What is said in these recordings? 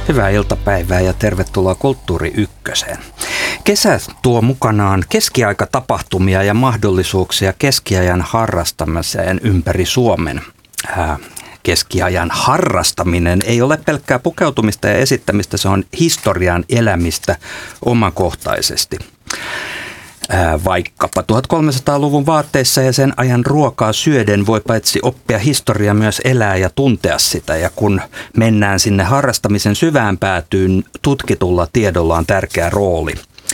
Hyvää iltapäivää ja tervetuloa Kulttuuri Ykköseen. Kesä tuo mukanaan keskiaikatapahtumia ja mahdollisuuksia keskiajan harrastamiseen ympäri Suomen. Keskiajan harrastaminen ei ole pelkkää pukeutumista ja esittämistä, se on historian elämistä omakohtaisesti. Vaikkapa 1300-luvun vaatteissa ja sen ajan ruokaa syöden voi paitsi oppia historiaa myös elää ja tuntea sitä. Ja kun mennään sinne harrastamisen syvään päätyyn, tutkitulla tiedolla on tärkeä rooli.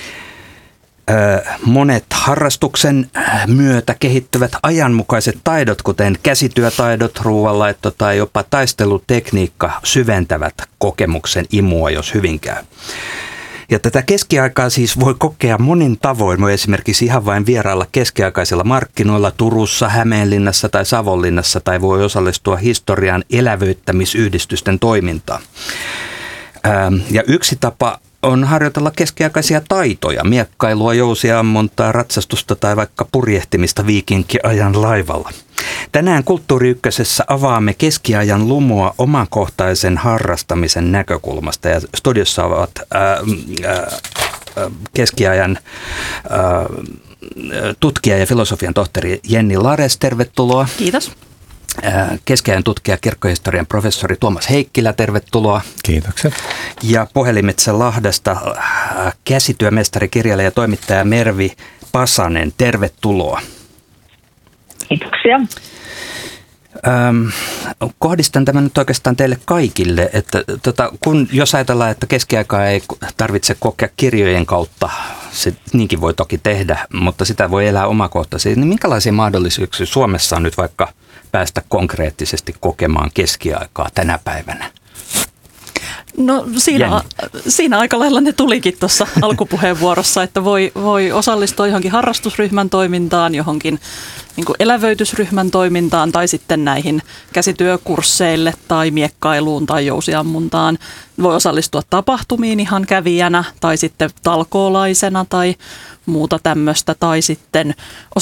Monet harrastuksen myötä kehittyvät ajanmukaiset taidot, kuten käsityötaidot, ruoanlaitto tai jopa taistelutekniikka, syventävät kokemuksen imua, jos hyvin käy. Ja tätä keskiaikaa siis voi kokea monin tavoin. Voi esimerkiksi ihan vain vierailla keskiaikaisilla markkinoilla Turussa, Hämeenlinnassa tai Savonlinnassa, tai voi osallistua historian elävöittämisyhdistysten toimintaan. Ja yksi tapa on harjoitella keskiaikaisia taitoja, miekkailua, jousiammuntaa, ratsastusta tai vaikka purjehtimista viikinkiajan laivalla. Tänään Kulttuuri Ykkösessä avaamme keskiajan lumua omakohtaisen harrastamisen näkökulmasta. Ja studiossa ovat keskiajan tutkija ja filosofian tohtori Jenni Lares, tervetuloa. Kiitos. Keskiajan tutkija, kirkkohistorian professori Tuomas Heikkilä, tervetuloa. Kiitokset. Ja Puhelimetsän Lahdesta käsityömestari, kirjailija ja toimittaja Mervi Pasanen, tervetuloa. Kiitoksia. Kohdistan tämän nyt oikeastaan teille kaikille, että jos ajatellaan, että keskiaikaa ei tarvitse kokea kirjojen kautta, se niinkin voi toki tehdä, mutta sitä voi elää omakohtaisesti, niin minkälaisia mahdollisuuksia Suomessa on nyt vaikka päästä konkreettisesti kokemaan keskiaikaa tänä päivänä? No siinä aika lailla ne tulikin tuossa alkupuheenvuorossa, että voi osallistua johonkin harrastusryhmän toimintaan, johonkin niin kuin elävöitysryhmän toimintaan tai sitten näihin käsityökursseille tai miekkailuun tai jousiammuntaan. Voi osallistua tapahtumiin ihan kävijänä tai sitten talkoolaisena tai muuta tämmöistä tai sitten